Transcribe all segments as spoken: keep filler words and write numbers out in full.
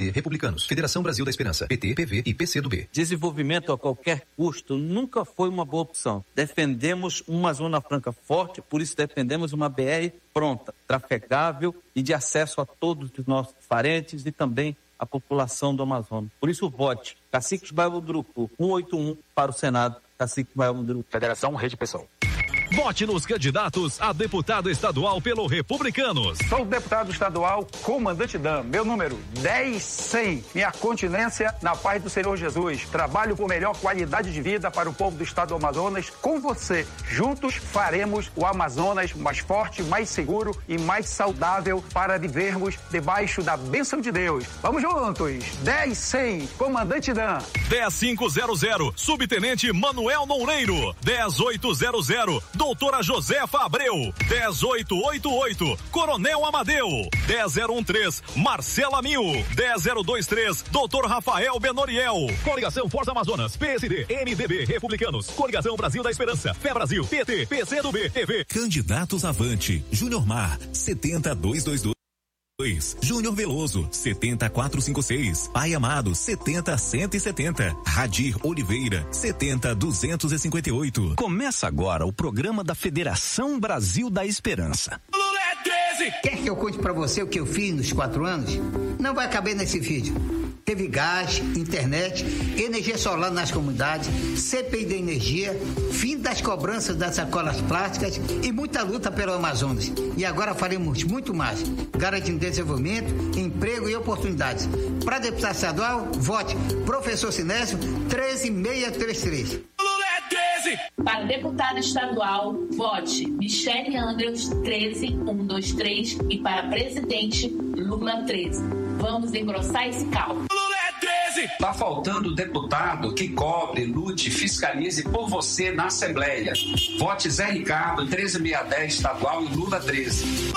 D, Republicanos, Federação Brasil da Esperança, P T, P V e P C do B. Desenvolvimento a qualquer custo nunca foi uma boa opção. Defendemos uma Zona Franca forte, por isso defendemos uma B R pronta, trafegável e de acesso a todos os nossos parentes e também a população do Amazonas. Por isso, vote Cacique Baia Munduruku, cento e oitenta e um para o Senado, Cacique Baia Munduruku. Federação Rede Pessoal. Vote nos candidatos a deputado estadual pelo Republicanos. Sou deputado estadual Comandante Dan, meu número dez cem. Minha continência na paz do Senhor Jesus. Trabalho por melhor qualidade de vida para o povo do estado do Amazonas. Com você, juntos faremos o Amazonas mais forte, mais seguro e mais saudável para vivermos debaixo da bênção de Deus. Vamos juntos. dez cem, Comandante Dan. dez mil quinhentos, Subtenente Manuel Noureiro. dez mil oitocentos, Doutora Josefa Abreu. dez mil oitocentos e oitenta e oito, Coronel Amadeu. dez mil treze, Marcela Mil. dez mil vinte e três, Doutor Rafael Benoriel. Coligação Força Amazonas, P S D, M D B, Republicanos. Coligação Brasil da Esperança, Fé Brasil, P T, P C do B, T V. Candidatos Avante, Júnior Mar, setenta mil duzentos e vinte e dois. Júnior Veloso, setenta mil quatrocentos e cinquenta e seis. Pai Amado, setenta mil cento e setenta. Radir Oliveira, setenta mil duzentos e cinquenta e oito. Começa agora o programa da Federação Brasil da Esperança. Quer que eu conte pra você o que eu fiz nos quatro anos? Não vai caber nesse vídeo. Teve gás, internet, energia solar nas comunidades, C P I da energia, fim das cobranças das sacolas plásticas e muita luta pelo Amazonas. E agora faremos muito mais, garantindo desenvolvimento, emprego e oportunidades. Para deputado estadual, vote Professor Sinésio treze mil seiscentos e trinta e três. Para deputada estadual, vote Michele Andrews treze mil cento e vinte e três e para presidente Lula treze. Vamos engrossar esse caldo. Tá faltando deputado que cobre, lute, fiscalize por você na Assembleia. Vote Zé Ricardo treze mil seiscentos e dez estadual e Lula treze.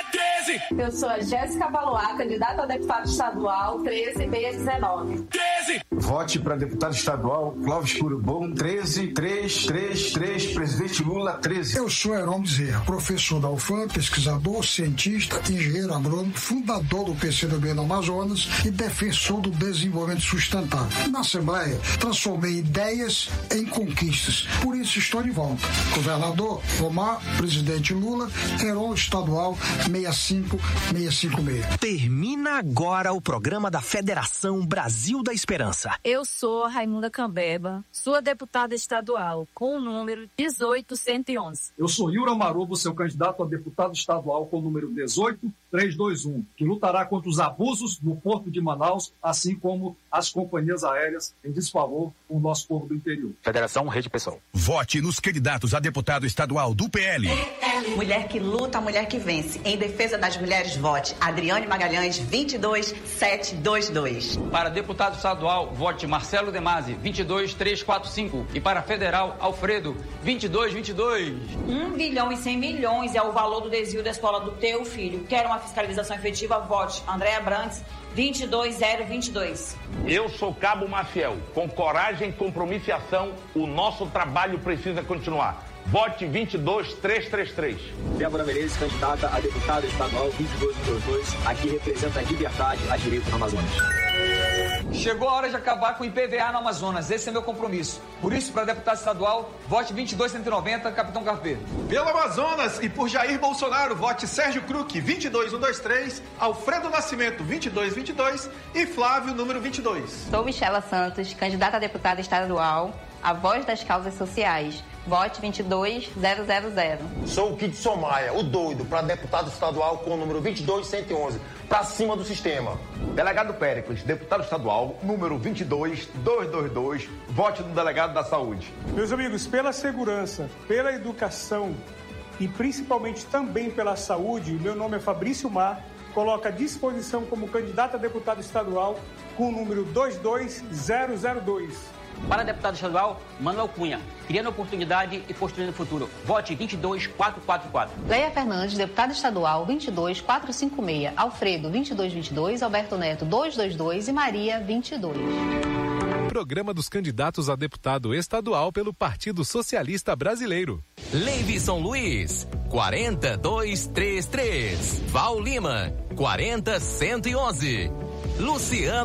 Eu sou a Jéssica Valoar, candidata a deputado estadual treze mil seiscentos e dezenove. Vote para deputado estadual Clóvis Curubom treze mil trezentos e trinta e três, presidente Lula treze. Eu sou Heron Bezerra, professor da U F A M, pesquisador, cientista, engenheiro agrônomo, fundador do P C do B no Amazonas e defensor do desenvolvimento sustentável. Na Assembleia, transformei ideias em conquistas. Por isso estou de volta. Governador Omar, presidente Lula, Heron estadual sessenta e cinco seiscentos e cinquenta e seis. Termina agora o programa da Federação Brasil da Esperança. Eu sou Raimunda Cambeba, sua deputada estadual, com o número dezoito mil cento e onze. Eu sou Yura Marubo, seu candidato a deputado estadual com o número dezoito mil trezentos e vinte e um, que lutará contra os abusos no Porto de Manaus, assim como as companhias aéreas em desfavor com o nosso povo do interior. Federação Rede Pessoal. Vote nos candidatos a deputado estadual do P L. Mulher que luta, mulher que vence. Em defesa das mulheres, vote Adriane Magalhães vinte e dois mil setecentos e vinte e dois. Para deputado estadual, vote Marcelo Demasi vinte e dois mil trezentos e quarenta e cinco. E para federal, Alfredo vinte e dois mil vinte e dois. um bilhão e cem milhões é o valor do desvio da escola do teu filho. Quer uma fiscalização efetiva? Vote Andréa Brandes vinte e dois mil vinte e dois. Eu sou Cabo Maciel. Com coragem, compromisso e ação, o nosso trabalho precisa continuar. Vote vinte e dois mil trezentos e trinta e três. Débora Menezes, candidata a deputada estadual vinte e dois mil trezentos e vinte e dois. Aqui representa de verdade a direito no Amazonas. Chegou a hora de acabar com o I P V A no Amazonas. Esse é meu compromisso. Por isso, para deputado estadual, vote vinte e dois mil cento e noventa, Capitão Carpeiro. Pelo Amazonas e por Jair Bolsonaro, vote Sérgio Kruck, vinte e dois mil cento e vinte e três, Alfredo Nascimento, vinte e dois mil vinte e dois e Flávio, número vinte e dois. Sou Michela Santos, candidata a deputada estadual, a voz das causas sociais. Vote vinte e dois mil. Sou o Kid Somaia, o doido, para deputado estadual com o número vinte e dois mil cento e onze, para cima do sistema. Delegado Péricles, deputado estadual, número vinte e dois mil duzentos e vinte e dois, vote do delegado da saúde. Meus amigos, pela segurança, pela educação e principalmente também pela saúde, meu nome é Fabrício Mar, coloca à disposição como candidato a deputado estadual com o número dois dois zero zero dois. Para deputado estadual, Manuel Cunha, criando oportunidade e construindo o futuro. Vote vinte e dois mil quatrocentos e quarenta e quatro. Leia Fernandes, deputada estadual, vinte e dois mil quatrocentos e cinquenta e seis. Alfredo, vinte e dois mil vinte e dois. Alberto Neto, duzentos e vinte e dois. E Maria, vinte e dois. Programa dos candidatos a deputado estadual pelo Partido Socialista Brasileiro. Leivison Luiz, quarenta mil duzentos e trinta e três. Val Lima, quarenta mil cento e onze. Luciano